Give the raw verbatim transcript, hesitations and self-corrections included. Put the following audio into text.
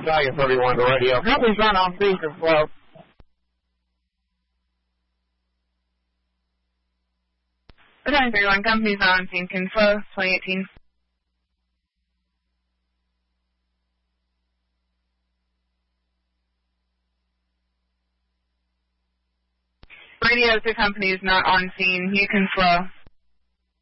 Battalion thirty-one to radio. Company's run on scene can flow. Battalion thirty-one, company's on scene can flow, twenty eighteen. Radio to company is not on scene. You can flow.